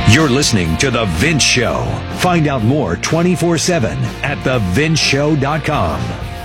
You're listening to The Vince Show. Find out more 24/7 at thevinceshow.com.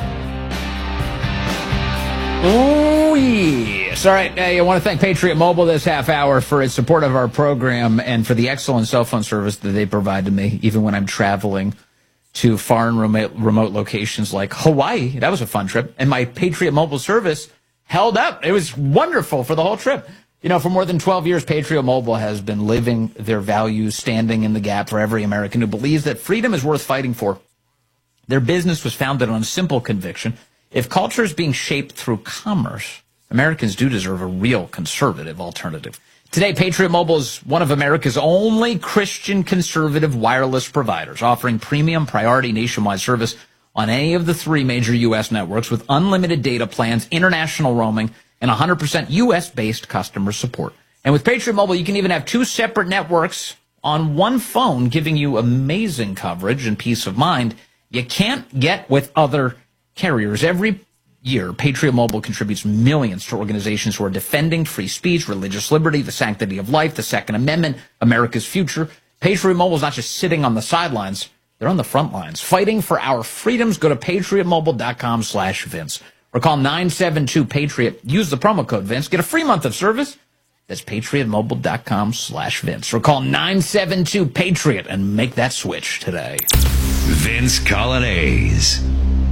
Oh, yes. All right. I want to thank Patriot Mobile this half hour for its support of our program and for the excellent cell phone service that they provide to me, even when I'm traveling to far and remote locations like Hawaii. That was a fun trip. And my Patriot Mobile service held up. It was wonderful for the whole trip. You know, for more than 12 years, Patriot Mobile has been living their values, standing in the gap for every American who believes that freedom is worth fighting for. Their business was founded on a simple conviction. If culture is being shaped through commerce, Americans do deserve a real conservative alternative. Today, Patriot Mobile is one of America's only Christian conservative wireless providers, offering premium priority nationwide service on any of the three major U.S. networks with unlimited data plans, international roaming, and 100% U.S.-based customer support. And with Patriot Mobile, you can even have two separate networks on one phone, giving you amazing coverage and peace of mind you can't get with other carriers. Every year, Patriot Mobile contributes millions to organizations who are defending free speech, religious liberty, the sanctity of life, the Second Amendment, America's future. Patriot Mobile is not just sitting on the sidelines. They're on the front lines, fighting for our freedoms. Go to patriotmobile.com/Vince or call 972-PATRIOT. Use the promo code Vince. Get a free month of service. That's patriotmobile.com/Vince or call 972-PATRIOT and make that switch today. Vince Coglianese.